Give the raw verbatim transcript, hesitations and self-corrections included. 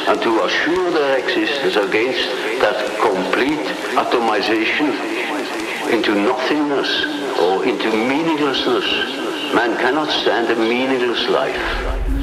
and to assure their existence against that complete atomization into nothingness or into meaninglessness. Man cannot stand a meaningless life.